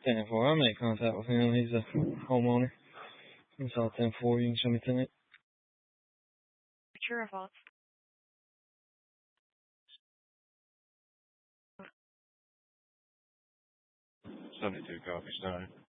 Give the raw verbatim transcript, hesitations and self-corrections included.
ten four, I'll make contact with him. He's a homeowner. It's all ten four. You can show me tonight. True or false? seventy-two Coffee Stein.